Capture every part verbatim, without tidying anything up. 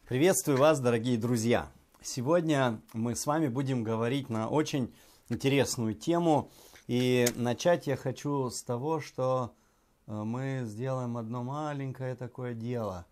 Приветствую вас, дорогие друзья! Сегодня мы с вами будем говорить на очень интересную тему. И начать я хочу с того, что мы сделаем одно маленькое такое дело.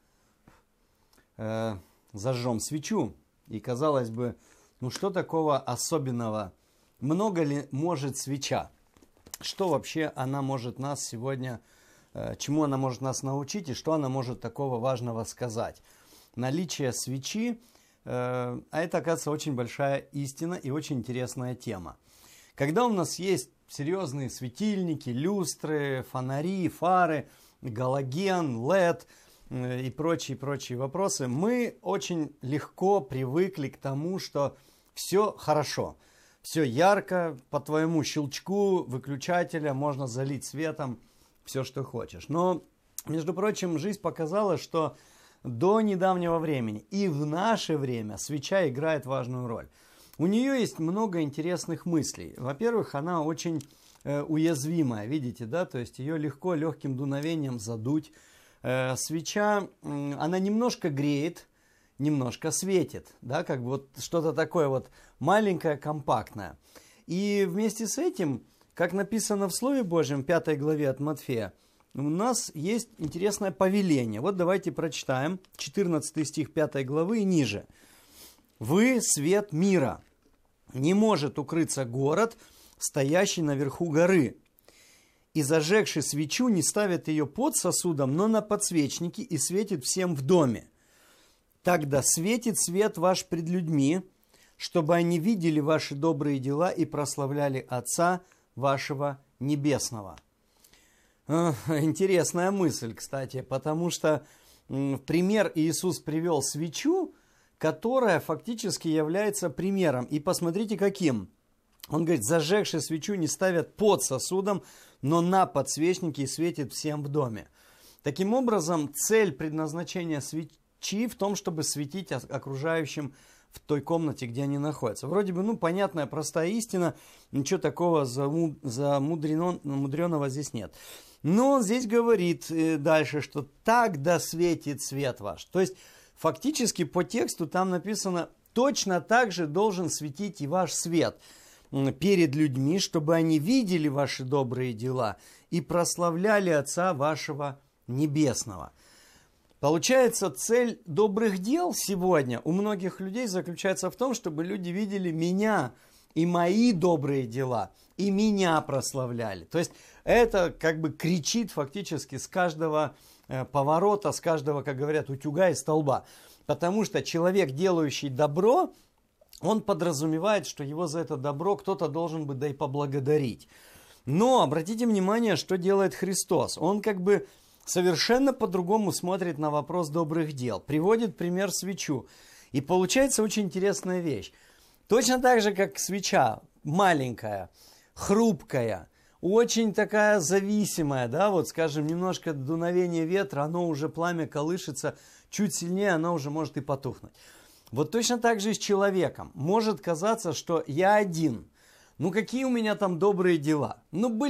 Зажжем свечу. И казалось бы, ну что такого особенного? Много ли может свеча? Что вообще она может нас сегодня, чему она может нас научить и что она может такого важного сказать? Наличие свечи, а это, оказывается, очень большая истина и очень интересная тема. Когда у нас есть серьезные светильники, люстры, фонари, фары, галоген, лед и прочие-прочие вопросы, мы очень легко привыкли к тому, что все хорошо, все ярко, по твоему щелчку выключателя можно залить светом все, что хочешь. Но, между прочим, жизнь показала, что до недавнего времени и в наше время свеча играет важную роль. У нее есть много интересных мыслей. Во-первых, она очень э, уязвимая, видите, да, то есть ее легко легким дуновением задуть. Э, свеча, э, она немножко греет, немножко светит, да, как бы вот что-то такое вот маленькое, компактное. И вместе с этим, как написано в Слове Божьем, пятой главе от Матфея, у нас есть интересное повеление. Вот давайте прочитаем четырнадцатый стих пятой главы и ниже. «Вы свет мира. Не может укрыться город, стоящий наверху горы. И зажегший свечу не ставит ее под сосудом, но на подсвечнике и светит всем в доме. Тогда светит свет ваш пред людьми, чтобы они видели ваши добрые дела и прославляли Отца вашего Небесного». Интересная мысль, кстати, потому что в пример Иисус привел свечу, которая фактически является примером. И посмотрите, каким. Он говорит, зажегший свечу не ставят под сосудом, но на подсвечнике и светит всем в доме. Таким образом, цель предназначения свечи в том, чтобы светить окружающим в той комнате, где они находятся. Вроде бы, ну, понятная, простая истина, ничего такого замудренного здесь нет. Но он здесь говорит дальше, что так да светит свет ваш. То есть, фактически по тексту там написано, точно так же должен светить и ваш свет перед людьми, чтобы они видели ваши добрые дела и прославляли Отца вашего Небесного. Получается, цель добрых дел сегодня у многих людей заключается в том, чтобы люди видели меня и мои добрые дела, и меня прославляли. То есть это как бы кричит фактически с каждого э, поворота, с каждого, как говорят, утюга и столба. Потому что человек, делающий добро, он подразумевает, что его за это добро кто-то должен бы да и поблагодарить. Но обратите внимание, что делает Христос. Он как бы совершенно по-другому смотрит на вопрос добрых дел. Приводит пример свечу. И получается очень интересная вещь. Точно так же, как свеча маленькая, хрупкая, очень такая зависимая, да, вот скажем, немножко дуновение ветра, оно уже пламя колышется, чуть сильнее оно уже может и потухнуть. Вот точно так же и с человеком. Может казаться, что я один. Ну какие у меня там добрые дела? Ну были